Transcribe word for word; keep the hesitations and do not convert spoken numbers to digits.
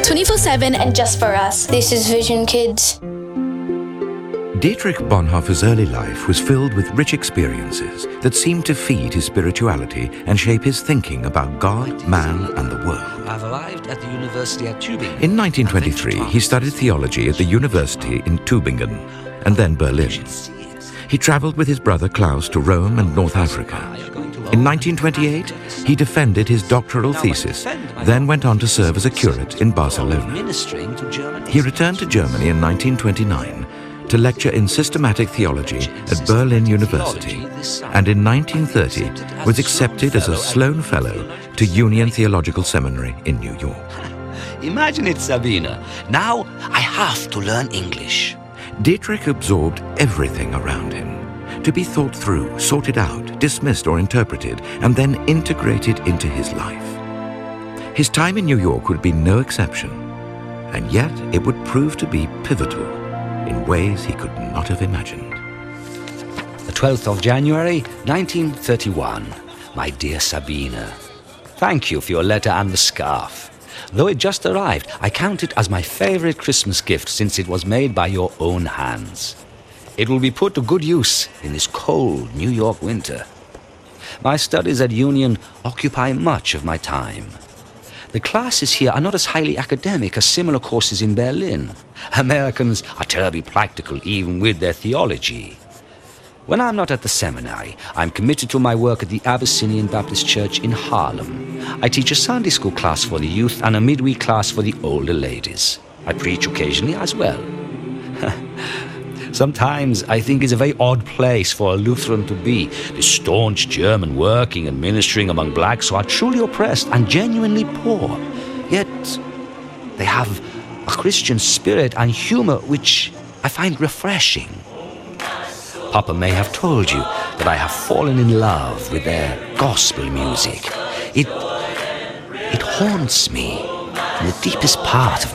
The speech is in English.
twenty-four seven and just for us. This is Vision Kids. Dietrich Bonhoeffer's early life was filled with rich experiences that seemed to feed his spirituality and shape his thinking about God, man, and the world. I've arrived at the university at Tübingen. In nineteen twenty-three, he studied theology at the university in Tübingen and then Berlin. He traveled with his brother Klaus to Rome and North Africa. In nineteen twenty-eight, he defended his doctoral thesis, then went on to serve as a curate in Barcelona. He returned to Germany in nineteen twenty-nine to lecture in systematic theology at Berlin University, and in nineteen thirty was accepted as a Sloan Fellow to Union Theological Seminary in New York. Imagine it, Sabina. Now I have to learn English. Dietrich absorbed everything around him, to be thought through, sorted out, dismissed or interpreted, and then integrated into his life. His time in New York would be no exception, and yet it would prove to be pivotal in ways he could not have imagined. The twelfth of January, nineteen thirty-one. My dear Sabina, thank you for your letter and the scarf. Though it just arrived, I count it as my favorite Christmas gift since it was made by your own hands. It will be put to good use in this cold New York winter. My studies at Union occupy much of my time. The classes here are not as highly academic as similar courses in Berlin. Americans are terribly practical even with their theology. When I'm not at the seminary, I'm committed to my work at the Abyssinian Baptist Church in Harlem. I teach a Sunday school class for the youth and a midweek class for the older ladies. I preach occasionally as well. Sometimes I think it's a very odd place for a Lutheran to be, the staunch German working and ministering among blacks who are truly oppressed and genuinely poor. Yet they have a Christian spirit and humor which I find refreshing. Papa may have told you that I have fallen in love with their gospel music. It, it haunts me in the deepest part of